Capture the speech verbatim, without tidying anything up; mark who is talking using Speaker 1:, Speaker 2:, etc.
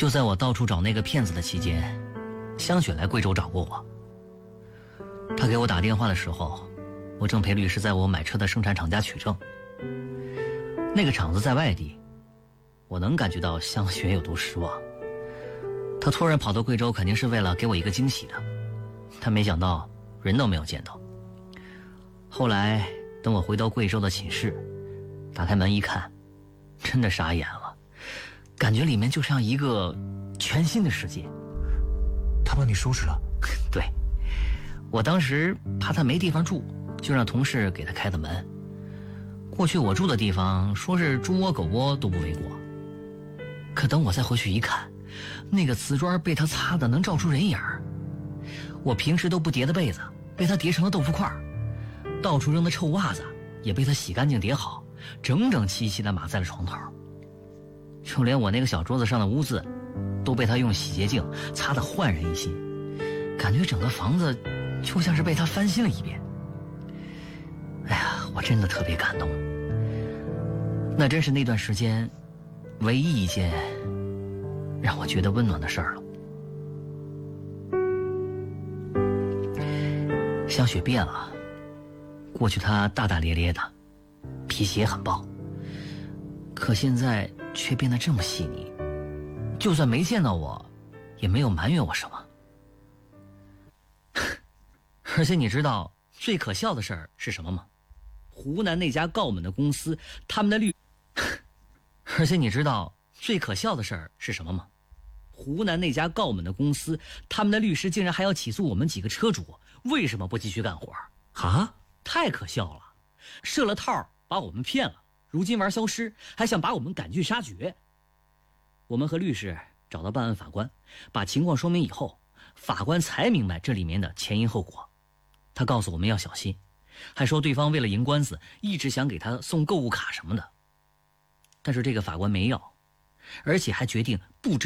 Speaker 1: 就在我到处找那个骗子的期间，香雪来贵州找过我。她给我打电话的时候，我正陪律师在我买车的生产厂家取证。那个厂子在外地，我能感觉到香雪有多失望。她突然跑到贵州，肯定是为了给我一个惊喜的。她没想到人都没有见到。后来等我回到贵州的寝室，打开门一看，真的傻眼了，感觉里面就像一个全新的世界。
Speaker 2: 他帮你收拾了？
Speaker 1: 对，我当时怕他没地方住，就让同事给他开的门。过去我住的地方说是猪窝狗窝都不为过，可等我再回去一看，那个瓷砖被他擦得能照出人影儿。我平时都不叠的被子被他叠成了豆腐块，到处扔的臭袜子也被他洗干净叠好，整整齐齐地码在了床头。就连我那个小桌子上的污渍都被他用洗洁精擦得焕然一新，感觉整个房子就像是被他翻新了一遍。哎呀，我真的特别感动。那真是那段时间唯一一件让我觉得温暖的事儿了。香雪变了，过去她大大咧咧的，脾气也很暴，可现在却变得这么细腻，就算没见到我也没有埋怨我什么。而且你知道最可笑的事儿是什么吗？湖南那家告我们的公司，他们的律而且你知道最可笑的事儿是什么吗？湖南那家告我们的公司，他们的律师竟然还要起诉我们几个车主，为什么不继续干活啊？太可笑了，设了套把我们骗了，如今玩消失，还想把我们赶尽杀绝。我们和律师找到办案法官，把情况说明以后，法官才明白这里面的前因后果。他告诉我们要小心，还说对方为了赢官司一直想给他送购物卡什么的，但是这个法官没要，而且还决定不